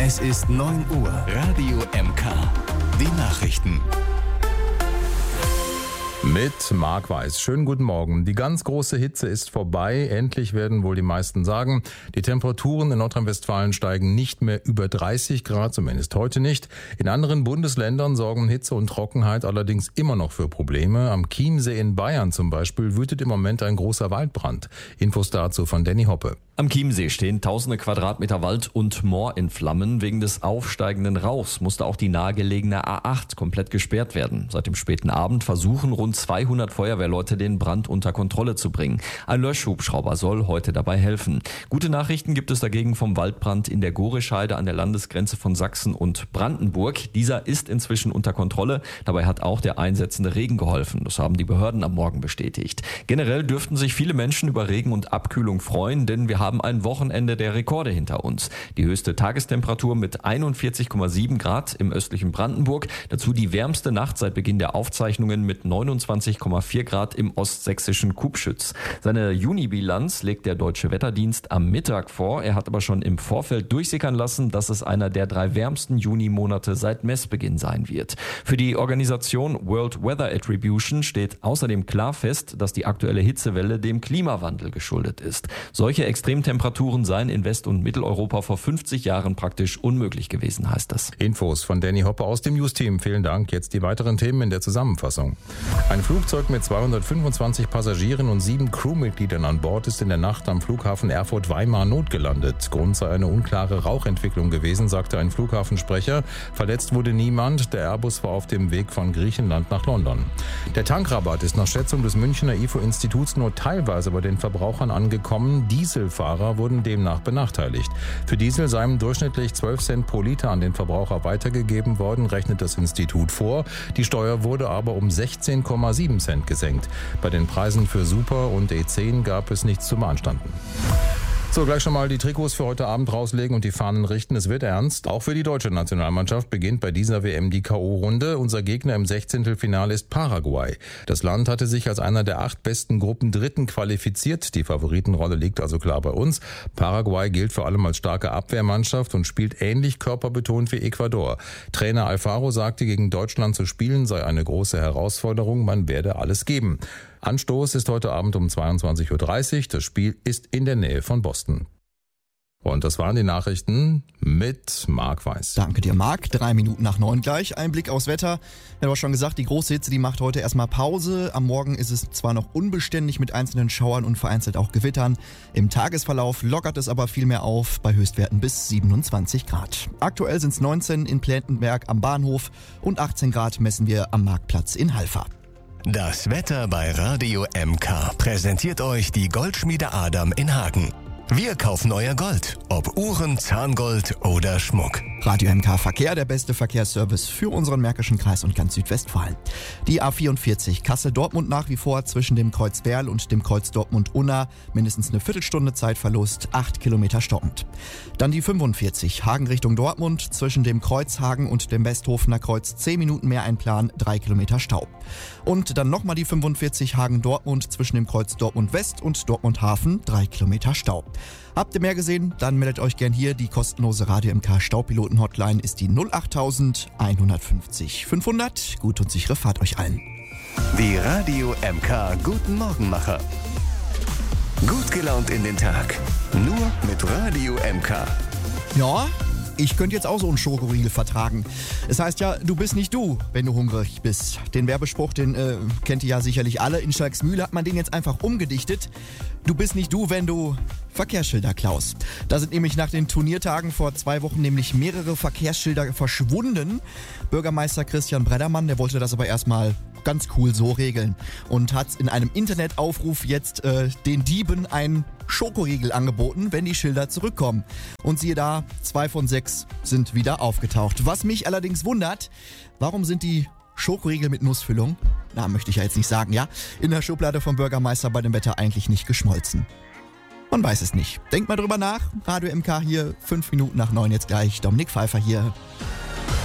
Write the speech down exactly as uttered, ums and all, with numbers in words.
Es ist neun Uhr. Radio M K. Die Nachrichten. Mit Marc Weiß. Schönen guten Morgen. Die ganz große Hitze ist vorbei. Endlich werden wohl die meisten sagen. Die Temperaturen in Nordrhein-Westfalen steigen nicht mehr über dreißig Grad, zumindest heute nicht. In anderen Bundesländern sorgen Hitze und Trockenheit allerdings immer noch für Probleme. Am Chiemsee in Bayern zum Beispiel wütet im Moment ein großer Waldbrand. Infos dazu von Danny Hoppe. Am Chiemsee stehen tausende Quadratmeter Wald und Moor in Flammen. Wegen des aufsteigenden Rauchs musste auch die nahegelegene A acht komplett gesperrt werden. Seit dem späten Abend versuchen rund zweihundert Feuerwehrleute den Brand unter Kontrolle zu bringen. Ein Löschhubschrauber soll heute dabei helfen. Gute Nachrichten gibt es dagegen vom Waldbrand in der Gorescheide an der Landesgrenze von Sachsen und Brandenburg. Dieser ist inzwischen unter Kontrolle. Dabei hat auch der einsetzende Regen geholfen. Das haben die Behörden am Morgen bestätigt. Generell dürften sich viele Menschen über Regen und Abkühlung freuen, denn wir haben haben ein Wochenende der Rekorde hinter uns. Die höchste Tagestemperatur mit einundvierzig Komma sieben Grad im östlichen Brandenburg. Dazu die wärmste Nacht seit Beginn der Aufzeichnungen mit neunundzwanzig Komma vier Grad im ostsächsischen Kubschütz. Seine Juni-Bilanz legt der Deutsche Wetterdienst am Mittag vor. Er hat aber schon im Vorfeld durchsickern lassen, dass es einer der drei wärmsten Juni-Monate seit Messbeginn sein wird. Für die Organisation World Weather Attribution steht außerdem klar fest, dass die aktuelle Hitzewelle dem Klimawandel geschuldet ist. Solche extrem Temperaturen seien in West- und Mitteleuropa vor fünfzig Jahren praktisch unmöglich gewesen, heißt das. Infos von Danny Hoppe aus dem News-Team. Vielen Dank. Jetzt die weiteren Themen in der Zusammenfassung. Ein Flugzeug mit zweihundertfünfundzwanzig Passagieren und sieben Crewmitgliedern an Bord ist in der Nacht am Flughafen Erfurt-Weimar notgelandet. Grund sei eine unklare Rauchentwicklung gewesen, sagte ein Flughafensprecher. Verletzt wurde niemand. Der Airbus war auf dem Weg von Griechenland nach London. Der Tankrabatt ist nach Schätzung des Münchner I F O-Instituts nur teilweise bei den Verbrauchern angekommen. Dieselfahrer wurden demnach benachteiligt. Für Diesel seien durchschnittlich zwölf Cent pro Liter an den Verbraucher weitergegeben worden, rechnet das Institut vor. Die Steuer wurde aber um sechzehn Komma sieben Cent gesenkt. Bei den Preisen für Super und E zehn gab es nichts zu beanstanden. So, gleich schon mal die Trikots für heute Abend rauslegen und die Fahnen richten. Es wird ernst. Auch für die deutsche Nationalmannschaft beginnt bei dieser W M die K O-Runde. Unser Gegner im Sechzehntelfinale ist Paraguay. Das Land hatte sich als einer der acht besten Gruppen Dritten qualifiziert. Die Favoritenrolle liegt also klar bei uns. Paraguay gilt vor allem als starke Abwehrmannschaft und spielt ähnlich körperbetont wie Ecuador. Trainer Alfaro sagte, gegen Deutschland zu spielen sei eine große Herausforderung. Man werde alles geben. Anstoß ist heute Abend um zweiundzwanzig Uhr dreißig. Das Spiel ist in der Nähe von Boston. Und das waren die Nachrichten mit Marc Weiß. Danke dir, Marc. Drei Minuten nach neun gleich. Ein Blick aufs Wetter. Ja, du hast schon gesagt, die große Hitze, die macht heute erstmal Pause. Am Morgen ist es zwar noch unbeständig mit einzelnen Schauern und vereinzelt auch Gewittern. Im Tagesverlauf lockert es aber viel mehr auf, bei Höchstwerten bis siebenundzwanzig Grad. Aktuell sind es neunzehn in Plentenberg am Bahnhof und achtzehn Grad messen wir am Marktplatz in Halver. Das Wetter bei Radio M K präsentiert euch die Goldschmiede Adam in Hagen. Wir kaufen euer Gold, ob Uhren, Zahngold oder Schmuck. Radio M K Verkehr, der beste Verkehrsservice für unseren Märkischen Kreis und ganz Südwestfalen. Die A vierundvierzig Kassel-Dortmund nach wie vor zwischen dem Kreuz Berl und dem Kreuz Dortmund-Unna. Mindestens eine Viertelstunde Zeitverlust, acht Kilometer stoppend. Dann die fünfundvierzig Hagen Richtung Dortmund zwischen dem Kreuz Hagen und dem Westhofener Kreuz zehn Minuten mehr einplanen, drei Kilometer Stau. Und dann nochmal die fünfundvierzig Hagen-Dortmund zwischen dem Kreuz Dortmund-West und Dortmund-Hafen, drei Kilometer Stau. Habt ihr mehr gesehen? Dann meldet euch gern hier. Die kostenlose Radio M K Staupiloten-Hotline ist die null acht hundertfünfzig fünfhundert. Gut und sichere Fahrt euch allen. Die Radio M K Guten Morgenmacher. Gut gelaunt in den Tag. Nur mit Radio M K. Ja, ich könnte jetzt auch so einen Schokoriegel vertragen. Es heißt ja, du bist nicht du, wenn du hungrig bist. Den Werbespruch, den äh, kennt ihr ja sicherlich alle. In Schalksmühle hat man den jetzt einfach umgedichtet. Du bist nicht du, wenn du Verkehrsschilder klaust. Da sind nämlich nach den Turniertagen vor zwei Wochen nämlich mehrere Verkehrsschilder verschwunden. Bürgermeister Christian Breddermann, der wollte das aber erstmal ganz cool so regeln und hat in einem Internetaufruf jetzt äh, den Dieben einen Schokoriegel angeboten, wenn die Schilder zurückkommen. Und siehe da, zwei von sechs sind wieder aufgetaucht. Was mich allerdings wundert, warum sind die Schokoriegel mit Nussfüllung, na, möchte ich ja jetzt nicht sagen, ja, in der Schublade vom Bürgermeister bei dem Wetter eigentlich nicht geschmolzen? Man weiß es nicht. Denkt mal drüber nach. Radio M K hier, fünf Minuten nach neun jetzt gleich. Dominik Pfeiffer hier.